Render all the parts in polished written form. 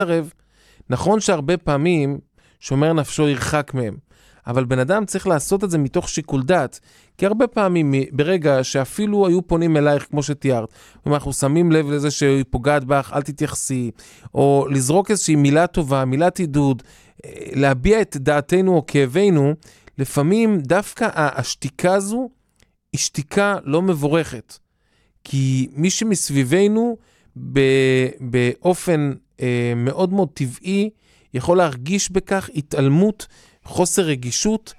ערב, נכון שהרבה פעמים שומר נפשו ירחק מהם, אבל בן אדם צריך לעשות את זה מתוך שיקול דעת, כי הרבה פעמים ברגע שאפילו היו פונים אלייך כמו שתיארת, אם אנחנו שמים לב לזה שהיא פוגעת בך, אל תתייחסי, או לזרוק איזושהי מילה טובה, מילת עידוד, להביע את דעתנו או כאבינו, לפעמים דווקא השתיקה הזו היא שתיקה לא מבורכת, כי מי שמסביבנו באופן מאוד מאוד טבעי, יכול להרגיש בכך התעלמות, חוסר רגישות,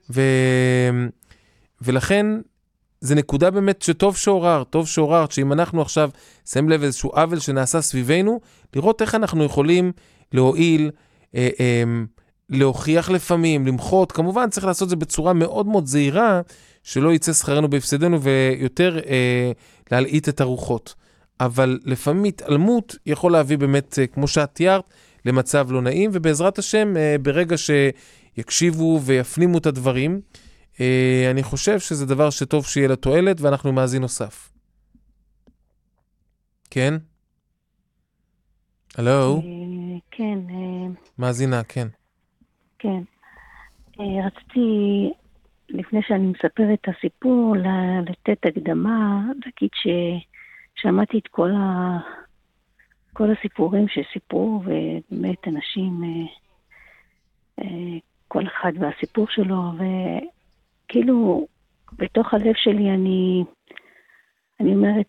ולכן זה נקודה באמת שטוב שעוררת, שאם אנחנו עכשיו שמים לב איזשהו עוול שנעשה סביבנו, לראות איך אנחנו יכולים להועיל, להוכיח לפעמים, למחות, כמובן צריך לעשות זה בצורה מאוד מאוד זהירה, שלא יצא שכרנו בהפסדנו, ויותר להלעיט את הרוחות. אבל לפעמים התעלמות יכול להביא באמת, כמו שאת תיארת, למצב לא נעים, ובעזרת השם, ברגע שיקשיבו ויפנימו את הדברים, אני חושב שזה דבר שטוב שיהיה לתועלת, ואנחנו מאזין נוסף. כן? הלו? כן. מאזינה, כן. כן. רציתי, לפני שאני מספרת את הסיפור, לתת הקדמה, להגיד ששמעתי את כל הסיפורים שסיפרו, ובאמת אנשים, כל אחד והסיפור שלו, וכאילו בתוך הלב שלי אני אומרת,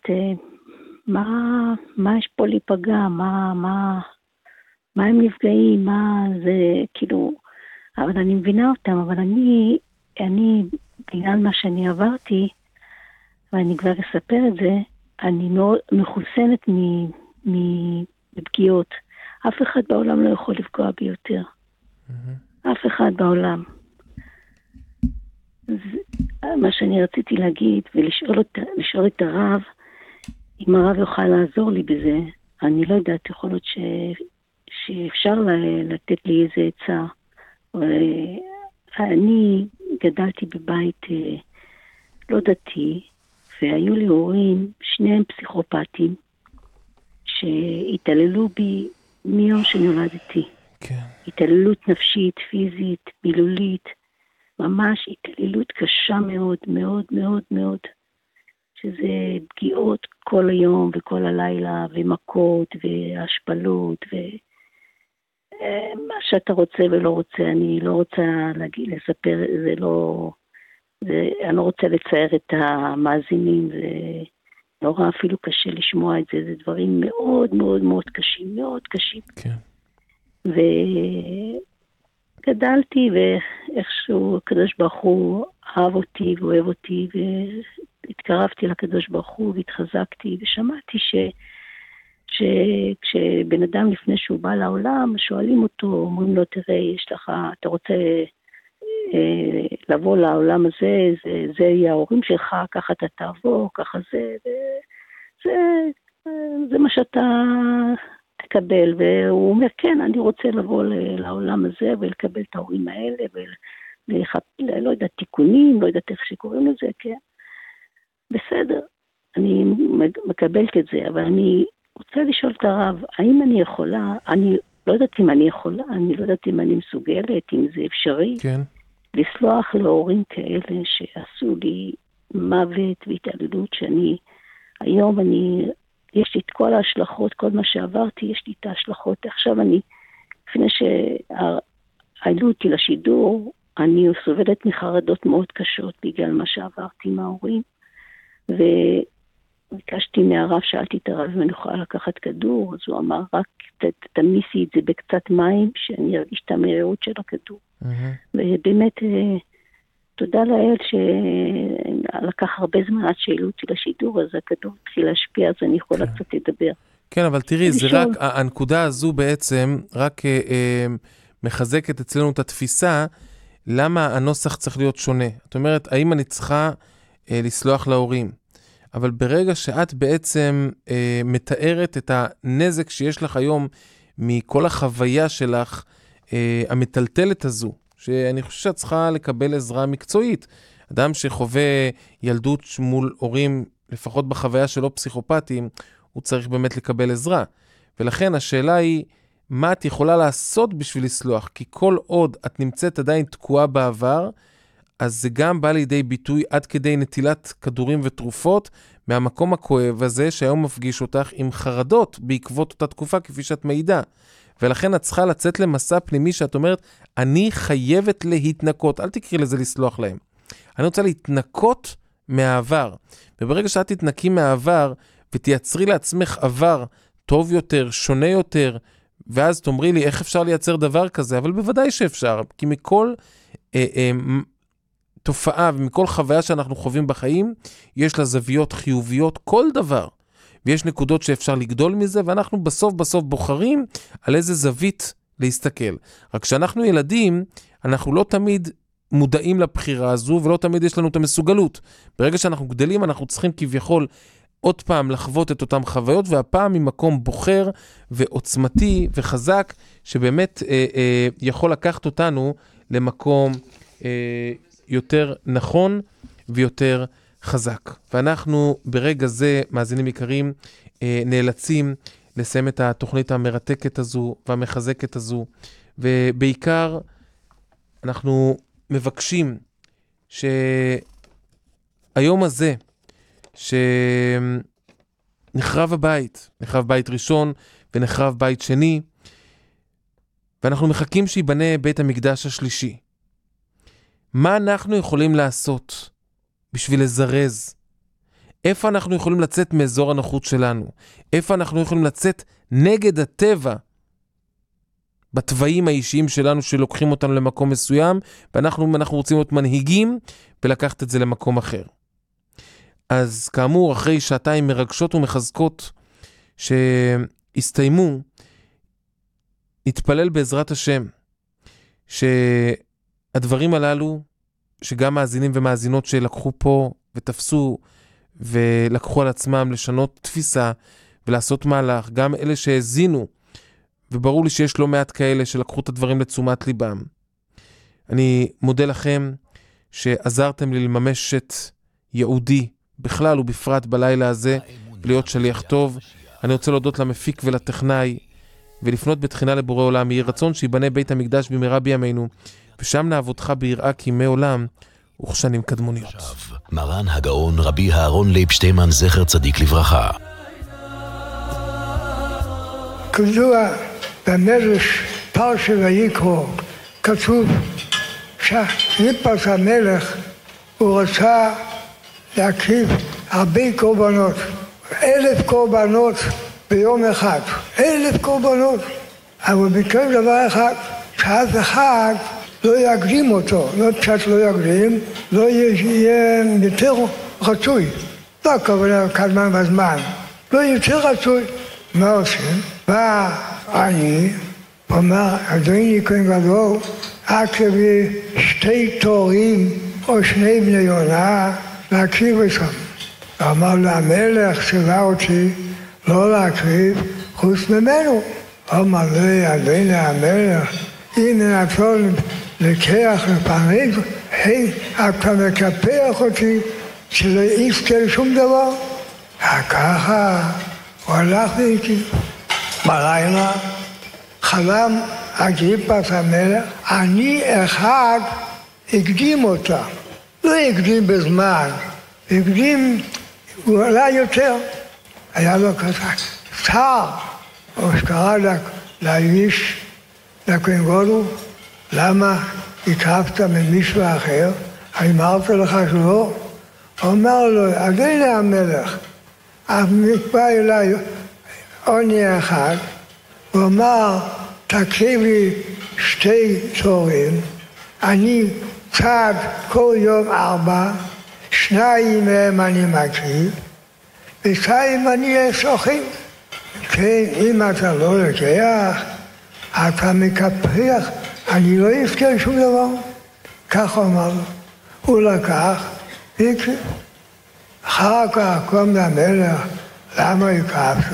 מה יש פה להיפגע, מה הם נפגעים, מה זה, כאילו, אבל אני מבינה אותם, אבל אני בגלל מה שאני עברתי, ואני כבר אספר את זה, אני מאוד מחוסנת מפגיעות. אף אחד בעולם לא יכול לפגוע בי יותר. אף אחד בעולם. מה שאני רציתי להגיד, ולשאול את הרב, אם הרב יוכל לעזור לי בזה, אני לא יודעת, יכול להיות שאפשר לתת לי איזה עצה. אני גדלתי בבית לא דתי, והיו לי הורים, שניהם פסיכופטים, שהתעללו בי מיום שנולדתי. כן. התעללות נפשית, פיזית, מילולית, ממש התעללות קשה מאוד, מאוד, מאוד, מאוד. שזה פגיעות כל היום וכל הלילה, ומכות והשפלות, ומה שאתה רוצה ולא רוצה, אני לא רוצה לספר, אני לא רוצה לצייר את המאזינים, זה נורא אפילו קשה לשמוע את זה, זה דברים מאוד מאוד מאוד קשים, מאוד קשים. כן. וגדלתי, ואיכשהו הקדוש ברוך הוא אהב אותי ואוהב אותי, והתקרבתי לקדוש ברוך הוא והתחזקתי, ושמעתי כשבן אדם לפני שהוא בא לעולם, שואלים אותו, אומרים לו, תראה, אתה רוצה לבוא לעולם הזה, זה יהיה ההורים שלך, ככה אתה תעבור, ככה זה מה שאתה תקבל. והוא אומר, כן, אני רוצה לבוא לעולם הזה ולקבל את ההורים האלה, לא יודעת, תיקונים, לא יודעת איך שקוראים לזה, כן. בסדר, אני מקבלת את זה, אבל אני רוצה לשאול את הרב, האם אני יכולה, אני לא יודעת אם אני יכולה, אני לא יודעת אם אני מסוגלת, אם זה אפשרי. כן. לסלוח להורים כאלה שעשו לי מוות והתעללות, היום יש לי את כל ההשלכות, כל מה שעברתי, יש לי את ההשלכות. עכשיו לפני שהעלו אותי לשידור, אני סובלת מחרדות מאוד קשות בגלל מה שעברתי עם ההורים, וביקשתי מהרב, שאלתי את הרב אם אני יכולה לקחת כדור, אז הוא אמר, רק תמיסי את זה בקצת מים, שאני ארגיש את המהירות של הכדור. ובאמת, תודה לאל שלקח הרבה זמן עד שהעלו אותי לשידור, אז הכדור התחיל להשפיע, אז אני יכולה קצת לדבר. כן, אבל תראי, זה רק, הנקודה הזו בעצם רק מחזקת אצלנו את התפיסה, למה הנוסח צריך להיות שונה. זאת אומרת, האם אני צריכה לסלוח להורים? אבל ברגע שאת בעצם מתארת את הנזק שיש לך היום, מכל החוויה שלך, המטלטלת הזו, שאני חושב שאת צריכה לקבל עזרה מקצועית. אדם שחווה ילדות מול הורים, לפחות בחוויה שלו פסיכופטים, הוא צריך באמת לקבל עזרה. ולכן השאלה היא, מה את יכולה לעשות בשביל לסלוח, כי כל עוד את נמצאת עדיין תקועה בעבר, אז זה גם בא לידי ביטוי עד כדי נטילת כדורים ותרופות, מהמקום הכואב הזה שהיום מפגיש אותך עם חרדות בעקבות אותה תקופה כפי שאת מעידה. ולכן את צריכה לצאת למסע פנימי שאת אומרת, אני חייבת להתנקות, אל תקראי לזה לסלוח להם. אני רוצה להתנקות מהעבר. וברגע שאת תתנקי מהעבר, ותייצרי לעצמך עבר טוב יותר, שונה יותר, ואז תאמרי לי איך אפשר לייצר דבר כזה, אבל בוודאי שאפשר, כי מכל תופעה ומכל חוויה שאנחנו חווים בחיים, יש לה זוויות חיוביות, כל דבר. ויש נקודות שאפשר לגדול מזה, ואנחנו בסוף בוחרים על איזה זווית להסתכל. רק כשאנחנו ילדים, אנחנו לא תמיד מודעים לבחירה הזו, ולא תמיד יש לנו את המסוגלות. ברגע שאנחנו גדלים, אנחנו צריכים כביכול עוד פעם לחוות את אותם חוויות, והפעם ממקום בוחר ועוצמתי וחזק, שבאמת יכול לקחת אותנו למקום יותר נכון ויותר חזק. ואנחנו ברגע זה, מאזינים יקרים, נאלצים לסיים את התוכנית המרתקת הזו והמחזקת הזו, ובעיקר אנחנו מבקשים שהיום הזה, שנחרב הבית, נחרב בית ראשון ונחרב בית שני, ואנחנו מחכים שיבנה בית המקדש השלישי. מה אנחנו יכולים לעשות בשביל לזרז? איפה אנחנו יכולים לצאת מאזור הנוחות שלנו? איפה אנחנו יכולים לצאת נגד הטבע? בטבעים האישיים שלנו שלוקחים אותנו למקום מסוים, ואנחנו רוצים להיות מנהיגים ולקחת את זה למקום אחר. אז כאמור, אחרי שעתיים מרגשות ומחזקות שהסתיימו, נתפלל בעזרת השם, שהדברים הללו, שגם מאזינים ומאזינות שלקחו פה ותפסו ולקחו על עצמם לשנות תפיסה ולעשות מהלך, גם אלה שהזינו, וברור לי שיש לא מעט כאלה שלקחו את הדברים לתשומת ליבם. אני מודה לכם שעזרתם לי לממש את יהודי בכלל ובפרט בלילה הזה, ולהיות שליח טוב. אני רוצה להודות למפיק ולטכנאי, ולפנות בתחינה לבורא עולם, יהי רצון שיבנה בית המקדש במהרה בימינו, ושם נעבודך ביראה כימי עולם וכשנים קדמוניות. מרן הגאון רבי אהרון לייב שטיימן זכר צדיק לברכה. כזוע במדרש פרשת ויקרא כתוב שחיפש המלך הוא רצה להקריב הרבה קורבנות, 1,000 קורבנות ביום אחד, 1,000 קורבנות, אבל ביקש דבר אחד, שאף אחד לא יקדים אותו, לא פשט לא יקדים, לא יהיה יותר רצוי, לא הכוונה קדמן בזמן, לא יותר רצוי. מה עושים? בא אני, אומר, אדוני כהן גדול, אקריב 2 תורים או 2 בני יונה, להקריב אותם. אמר לה, המלך ציווה אותי לא להקריב חוץ ממנו. אמר לי, אדוני המלך, אם נתון לקח לפניך, אתה מקפח אותי שלא יזכה שום דבר. ככה הוא הלך ואיתי. בלילה חלם אגריפס המלך, אני אחד הקדים אותה. לא הקדים בזמן, הקדים, הוא עלה יותר. היה לו כזה צער, או שקרא לאיש, לכהן גדול, למה הקרבת ממישהו אחר? אמרת לך שלא? אומר לו, אדוני המלך, בא אליי עוני אחד, הוא אמר, תקריב לי 2 תורים, אני צד כל יום 4, 2 מהם אני מקריב, ו2 אני אשוחים. כן, אם אתה לא לוקח, אתה מקפח, אני לא אזכה שום דבר. כך הוא אמר לו. הוא לקח, והקריב. אחר כך קום למלך, למה הקרבת?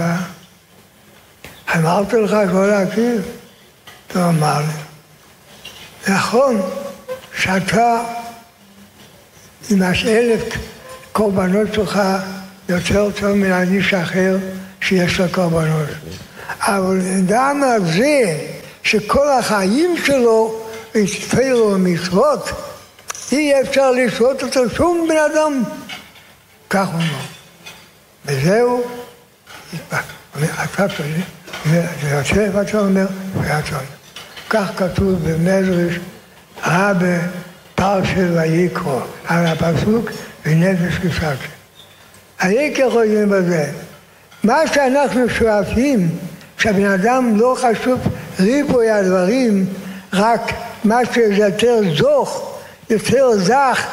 אמרתי לך לא להקריב. הוא אמר לי, נכון שאתה עם 1,000 קורבנות שלך יותר טוב מן איש אחר שיש לו קורבנות. אבל אדם הזה, שכל החיים שלו התפילו ומצוות, אי אפשר לשפוט אותו שום בן אדם. כך הוא אומר. וזהו, עכשיו זה יוצא ואתה אומר, ויצא. כך כתוב במדרש רבה פרשת ויקרא, על הפסוק ונפש כפת. היקר חושבים בזה. מה שאנחנו שואפים, שהבן אדם לא חשוב ריבוי הדברים, רק מה שיותר זוך, יותר זך,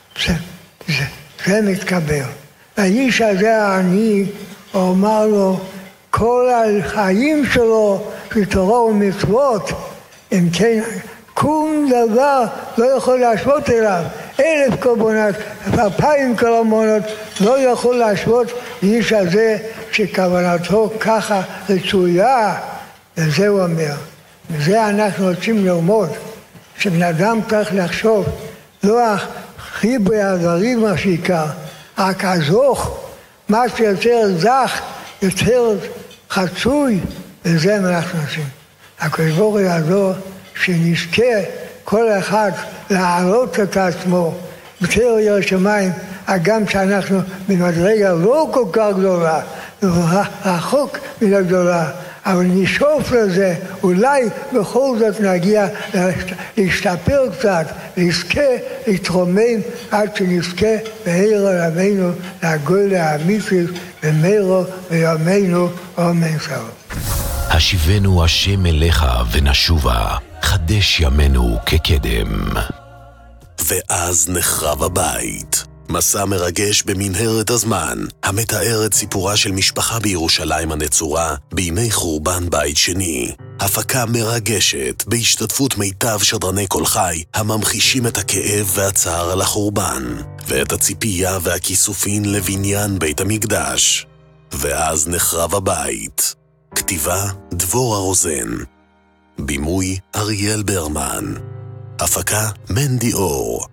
זה מתקבל. האיש הזה העני, הוא אמר לו, כל החיים שלו, שתורה ומצוות, אם כן, שום דבר לא יכול להשוות אליו. 1,000 קורבנות, 2,000 קורבנות, לא יכול להשוות לאיש הזה שכוונתו ככה רצויה. וזה הוא אומר. וזה אנחנו רוצים ללמוד, שבן אדם צריך לחשוב, לא ריבוי הדברים מה שעיקר, רק הזוך, מה שיותר זך, יותר חצוי, וזה מה אנחנו עושים. הקדוש ברוך הוא יעזור שנזכה כל אחד להעלות את עצמו בתור ירא שמיים, הגם שאנחנו במדרגה לא כל כך גדולה, רחוק מן הגדולה, אבל נשאוף לזה, אולי בכל זאת נגיע להשתפר קצת, נזכה להתרומם עד שנזכה בהירא ימינו לגאולה האמיתית במהרה בימינו אמן סוף. השיבנו השם אליך ונשובה, חדש ימינו כקדם. ואז נחרב הבית. מסע מרגש במנהרת הזמן, המתאר את סיפורה של משפחה בירושלים הנצורה בימי חורבן בית שני. הפקה מרגשת בהשתתפות מיטב שדרני כל חי, הממחישים את הכאב והצער על החורבן, ואת הציפייה והכיסופין לבניין בית המקדש. ואז נחרב הבית. כתיבה דבורה רוזן. בימוי אריאל ברמן. הפקה מנדי אור.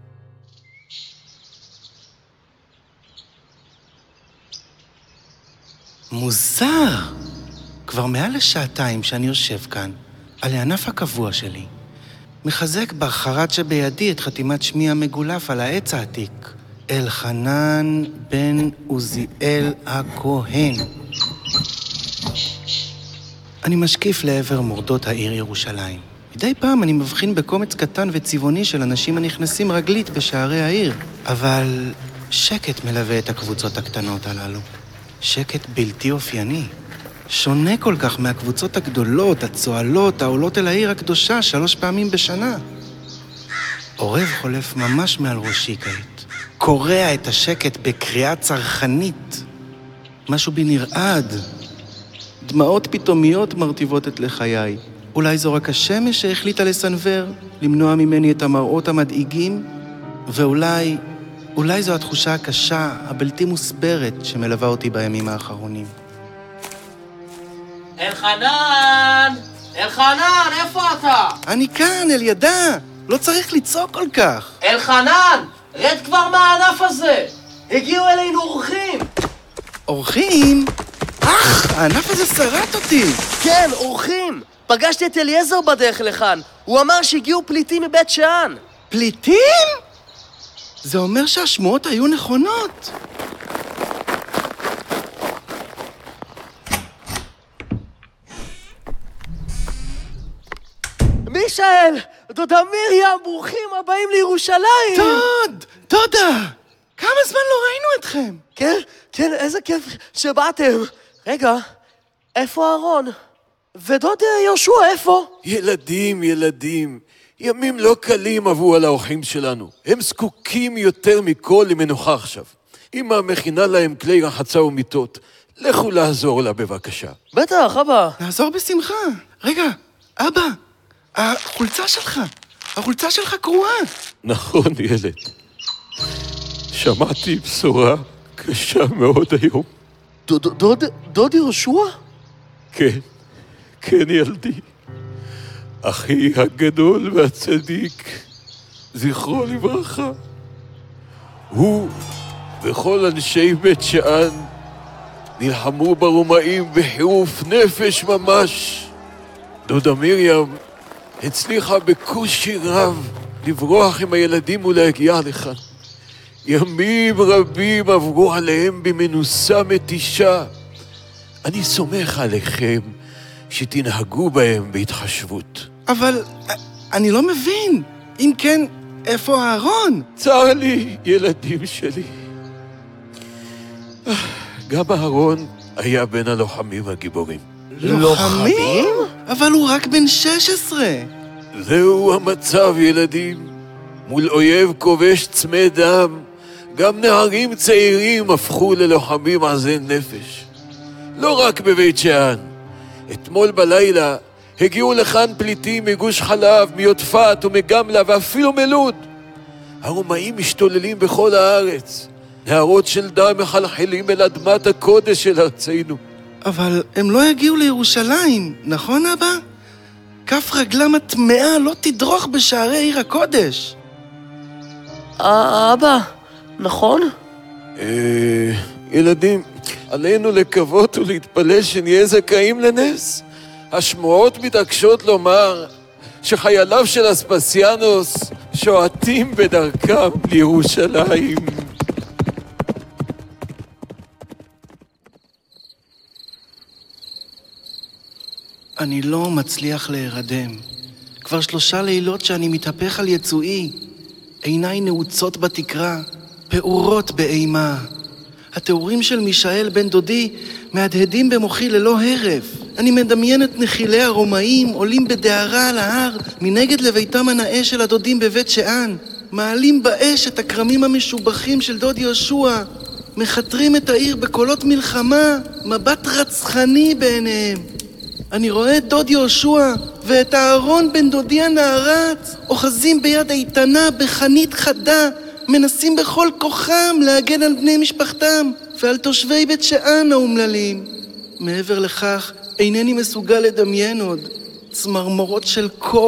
מוזר! כבר מעל לשעתיים שאני יושב כאן, על הענף הקבוע שלי, מחזק בחרת שבידי את חתימת שמי המגולף על העץ העתיק, אלחנן בן עוזיאל הכהן. אני משקיף לעבר מורדות העיר ירושלים. מדי פעם אני מבחין בקומץ קטן וצבעוני של אנשים הנכנסים רגלית בשערי העיר, אבל שקט מלווה את הקבוצות הקטנות הללו. שקט בלתי אופייני. שונה כל כך מהקבוצות הגדולות, הצועלות, העולות אל העיר הקדושה 3 פעמים בשנה. עורב חולף ממש מעל ראשי כעת. קורע את השקט בקריאה צרכנית. משהו בי נרעד. דמעות פתאומיות מרטיבות את לחיי. אולי זו רק השמש שהחליטה לסנבר, למנוע ממני את המראות המדאיגים? ואולי זו התחושה הקשה, הבלתי מוסברת, שמלווה אותי בימים האחרונים. אלחנן! אלחנן, איפה אתה? אני כאן, אלידע! לא צריך לצעוק כל כך. אלחנן! רד כבר מהענף הזה! הגיעו אלינו אורחים! אורחים? הענף הזה שרט אותי! כן, אורחים! פגשתי את אליעזר בדרך לכאן. הוא אמר שהגיעו פליטים מבית שאן. פליטים? זה אומר שהשמועות היו נכונות. מישאל! דודה מרים, ברוכים הבאים לירושלים! דודה! כמה זמן לא ראינו אתכם? כן, איזה כיף שבאתם. רגע, איפה אהרון? ודוד יהושע, איפה? ילדים, ימים לא קלים עברו על האורחים שלנו. הם זקוקים יותר מכל למנוחה עכשיו. אמא מכינה להם כלי רחצה ומיטות. לכו לעזור לה בבקשה. בטח, אבא. נעזור בשמחה. רגע, אבא, החולצה שלך קרועה. נכון, ילד. שמעתי בשורה קשה מאוד היום. דוד יהושע? כן, ילדי. אחי הגדול והצדיק, זכרו לברכה. הוא וכל אנשי בית שאן נלחמו ברומאים בחירוף נפש ממש. דודה מרים הצליחה בקושי רב לברוח עם הילדים ולהגיע לכאן. ימים רבים עברו עליהם במנוסה מתישה. אני סומך עליכם שתנהגו בהם בהתחשבות. אבל אני לא מבין. אם כן, איפה הארון? צר לי, ילדים שלי. גם אהרון היה בין הלוחמים הגיבורים. לוחמים? אבל הוא רק בן 16. זהו המצב, ילדים. מול אויב כובש צמא דם, גם נערים צעירים הפכו ללוחמים עזי נפש. לא רק בבית שאן. אתמול בלילה הגיעו לכאן פליטים מגוש חלב, מיודפת ומגמלה ואפילו מלוד. הרומאים משתוללים בכל הארץ. נהרות של דם מחלחלים אל אדמת הקודש של ארצנו. אבל הם לא יגיעו לירושלים, נכון אבא? כף רגלם הטמאה לא תדרוך בשערי עיר הקודש. אבא, נכון? ילדים, עלינו לקוות ולהתפלל שנהיה זכאים לנס. השמועות מתעקשות לומר שחייליו של אספסיאנוס שועטים בדרכם לירושלים. אני לא מצליח להירדם. כבר 3 לילות שאני מתהפך על יצואי. עיניי נעוצות בתקרה, פעורות באימה. התיאורים של מישאל בן דודי מהדהדים במוחי ללא הרף. אני מדמיין את נחילי הרומאים עולים בדהרה על ההר מנגד לביתם הנאה של הדודים בבית שאן, מעלים באש את הכרמים המשובחים של דוד יהושע, מחתרים את העיר בקולות מלחמה, מבט רצחני בעיניהם. אני רואה את דוד יהושע ואת אהרון בן דודי הנערץ אוחזים ביד איתנה בחנית חדה, מנסים בכל כוחם להגן על בני משפחתם ועל תושבי בית שאן האומללים. מעבר לכך אינני מסוגל לדמיין עוד. צמרמורות של קור